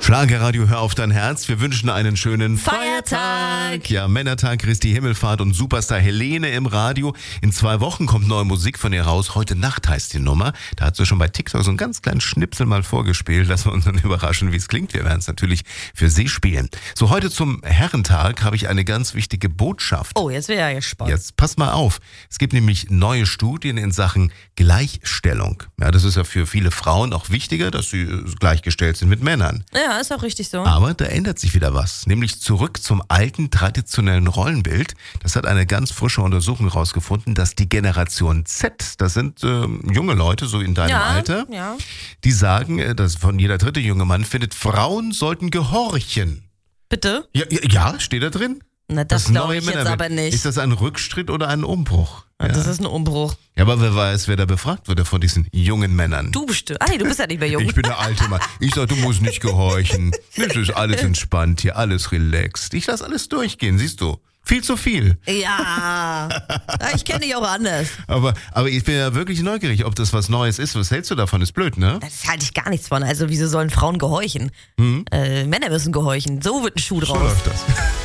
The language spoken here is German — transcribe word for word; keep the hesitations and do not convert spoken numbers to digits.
Schlagerradio, hör auf dein Herz. Wir wünschen einen schönen Feiertag. Feiertag. Ja, Männertag, Christi Himmelfahrt und Superstar Helene im Radio. In zwei Wochen kommt neue Musik von ihr raus. Heute Nacht heißt die Nummer. Da hat sie schon bei TikTok so einen ganz kleinen Schnipsel mal vorgespielt. Lassen wir uns dann überraschen, wie es klingt. Wir werden es natürlich für Sie spielen. So, heute zum Herrentag habe ich eine ganz wichtige Botschaft. Oh, jetzt bin ich ja gespannt. Jetzt pass mal auf. Es gibt nämlich neue Studien in Sachen Gleichstellung. Ja, das ist ja für viele Frauen auch wichtiger, dass sie gleichgestellt sind mit Männern. Ja, ist auch richtig so. Aber da ändert sich wieder was, nämlich zurück zum alten traditionellen Rollenbild. Das hat eine ganz frische Untersuchung herausgefunden, dass die Generation Z, das sind äh, junge Leute, so in deinem ja, Alter, ja. die sagen, äh, dass von jeder dritte junge Mann findet, Frauen sollten gehorchen. Bitte? Ja, ja, ja, steht da drin? Na, das glaube ich jetzt Männerbild. aber nicht. Ist das ein Rückschritt oder ein Umbruch? Ja. Ja. Das ist ein Umbruch. Ja, aber wer weiß, wer da befragt wird von diesen jungen Männern. Du bestimmt. Ah nee, du bist ja nicht mehr jung. Ich bin der alte Mann. Ich sag, du musst nicht gehorchen. Es ist alles entspannt hier, alles relaxed. Ich lass alles durchgehen, siehst du. Viel zu viel. Ja, ich kenne dich auch anders. Aber, aber ich bin ja wirklich neugierig, ob das was Neues ist. Was hältst du davon? Ist blöd, ne? Das halte ich gar nichts von. Also wieso sollen Frauen gehorchen? Hm? Äh, Männer müssen gehorchen. So wird ein Schuh So draus. läuft das.